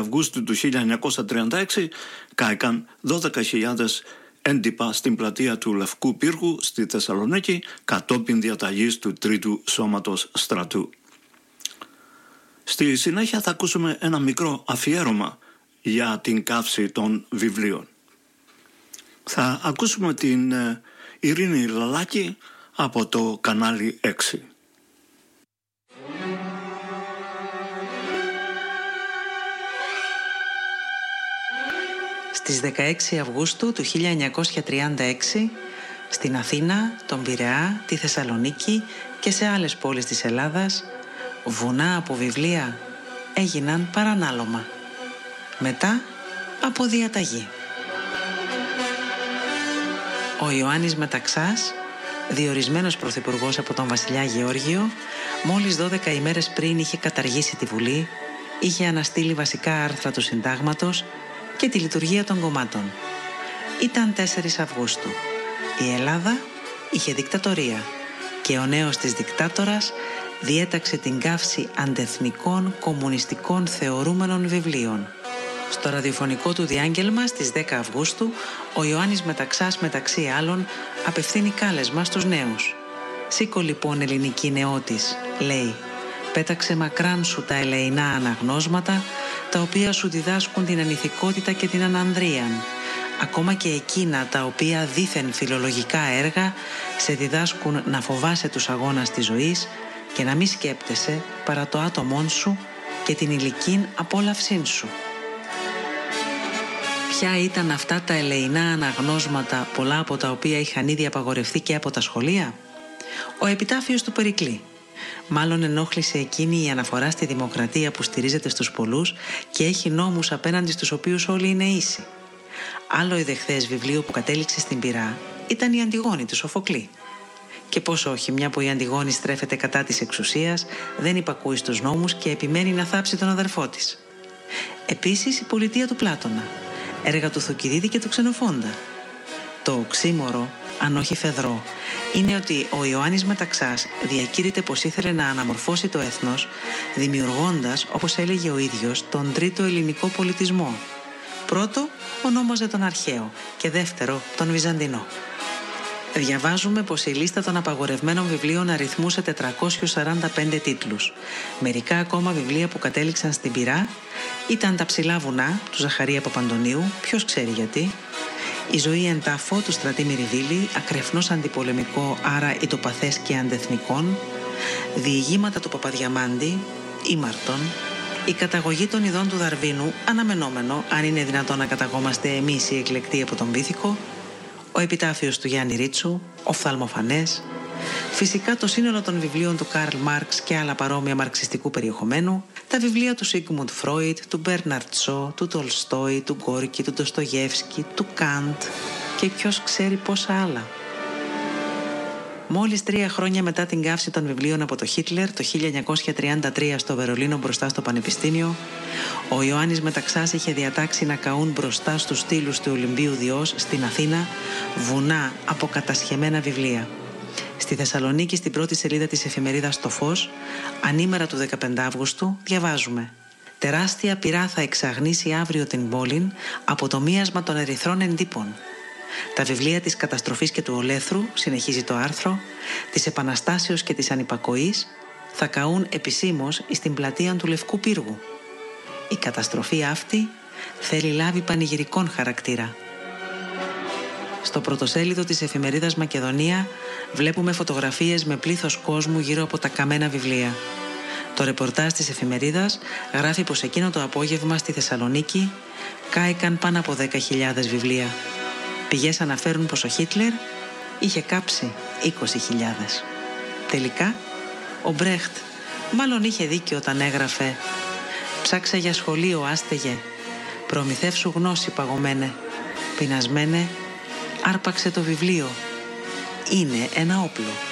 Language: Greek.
Αυγούστου του 1936 κάηκαν 12.000 έντυπα στην πλατεία του Λευκού Πύργου στη Θεσσαλονίκη κατόπιν διαταγής του Τρίτου Σώματος Στρατού. Στη συνέχεια θα ακούσουμε ένα μικρό αφιέρωμα για την καύση των βιβλίων. Θα ακούσουμε την Ειρήνη Λαλάκη από το κανάλι 6. Στις 16 Αυγούστου του 1936, στην Αθήνα, τον Πειραιά, τη Θεσσαλονίκη και σε άλλες πόλεις της Ελλάδας, βουνά από βιβλία έγιναν παρανάλωμα. Μετά από διαταγή. Ο Ιωάννης Μεταξάς, διορισμένος πρωθυπουργός από τον βασιλιά Γεώργιο, μόλις 12 ημέρες πριν είχε καταργήσει τη Βουλή, είχε αναστείλει βασικά άρθρα του Συντάγματος και τη λειτουργία των κομμάτων. Ήταν 4 Αυγούστου. Η Ελλάδα είχε δικτατορία και ο νέος της δικτάτορας διέταξε την καύση αντεθνικών κομμουνιστικών θεωρούμενων βιβλίων. Στο ραδιοφωνικό του διάγγελμα στις 10 Αυγούστου, ο Ιωάννης Μεταξάς μεταξύ άλλων απευθύνει κάλεσμα στους νέους. «Σήκω λοιπόν ελληνική νεότης», λέει, «πέταξε μακράν σου τα ελεεινά αναγνώσματα, τα οποία σου διδάσκουν την ανηθικότητα και την ανανδρίαν, ακόμα και εκείνα τα οποία δήθεν φιλολογικά έργα σε διδάσκουν να φοβάσαι τους αγώνας της ζωής και να μη σκέπτεσαι παρά το άτομόν σου και την ηλικήν απόλαυσήν σου». Ποια ήταν αυτά τα ελεεινά αναγνώσματα, πολλά από τα οποία είχαν ήδη απαγορευτεί και από τα σχολεία? Ο επιτάφιος του Περικλή. Μάλλον ενόχλησε εκείνη η αναφορά στη δημοκρατία που στηρίζεται στους πολλούς και έχει νόμους απέναντι στους οποίους όλοι είναι ίσοι. Άλλο ιδεχθές βιβλίο που κατέληξε στην πυρά ήταν η Αντιγόνη του Σοφοκλή. Και πώς όχι, μια που η Αντιγόνη στρέφεται κατά της εξουσίας, δεν υπακούει στους νόμους και επιμένει να θάψει τον αδερφό της. Επίσης η Πολιτεία του Πλάτωνα, έργα του Θουκυδίδη και του Ξενοφόντα. Το οξύμορο, αν όχι φεδρό, είναι ότι ο Ιωάννης Μεταξάς διακήρυται πως ήθελε να αναμορφώσει το έθνος, δημιουργώντας, όπως έλεγε ο ίδιος, τον τρίτο ελληνικό πολιτισμό. Πρώτο, ονόμαζε τον αρχαίο και δεύτερο, τον βυζαντινό. Διαβάζουμε πως η λίστα των απαγορευμένων βιβλίων αριθμούσε 445 τίτλους. Μερικά ακόμα βιβλία που κατέληξαν στην πυρά ήταν «Τα ψηλά βουνά» του Ζαχαρία Παπαντονίου, ποιος ξέρει γιατί, «Η ζωή εν τάφο» του Στρατή Μυριβίλη, ακρεφνώς αντιπολεμικό, άρα ητοπαθές και αντεθνικών, «Διηγήματα του Παπαδιαμάντη», «Ήμαρτον», «Η καταγωγή των ειδών του Δαρβίνου», αναμενόμενο, αν είναι δυνατόν να καταγόμαστε εμείς οι εκλεκτοί από τον Βήθικο, «Ο επιτάφιος του Γιάννη Ρίτσου», «Οφθαλμοφανές», φυσικά το σύνολο των βιβλίων του Καρλ Μάρξ και άλλα παρόμοια μαρξιστικού περιεχομένου, τα βιβλία του Σίγμουντ Φρόιντ, του Μπέρναρτ Σο, του Τολστόι, του Γκόρκι, του Ντοστογεύσκι, του Καντ και ποιος ξέρει πόσα άλλα. Μόλις 3 χρόνια μετά την καύση των βιβλίων από το Χίτλερ, το 1933 στο Βερολίνο μπροστά στο Πανεπιστήμιο, ο Ιωάννης Μεταξάς είχε διατάξει να καούν μπροστά στους στήλους του Ολυμπίου Διός στην Αθήνα βουνά από κατασχεμένα βιβλία. Στη Θεσσαλονίκη, στην πρώτη σελίδα της εφημερίδας «Το Φως», ανήμερα του 15 Αύγουστου, διαβάζουμε: «Τεράστια πυρά θα εξαγνίσει αύριο την πόλην από το μίασμα των ερυθρών εντύπων. Τα βιβλία της καταστροφής και του ολέθρου», συνεχίζει το άρθρο, «της επαναστάσεως και της ανυπακοής θα καούν επισήμως στην πλατεία του Λευκού Πύργου. Η καταστροφή αυτή θέλει λάβει πανηγυρικόν χαρακτήρα». Στο πρωτοσέλιδο της εφημερίδας Μακεδονία βλέπουμε φωτογραφίες με πλήθος κόσμου γύρω από τα καμένα βιβλία. Το ρεπορτάζ της εφημερίδας γράφει πως εκείνο το απόγευμα στη Θεσσαλονίκη κάηκαν πάνω από 10.000 βιβλία. Πηγές αναφέρουν πως ο Χίτλερ είχε κάψει 20.000. Τελικά, ο Μπρέχτ μάλλον είχε δίκιο όταν έγραφε «Ψάξε για σχολείο, άστεγε, προμηθεύσου γνώση παγωμένε, πεινασμένε, άρπαξε το βιβλίο, είναι ένα όπλο».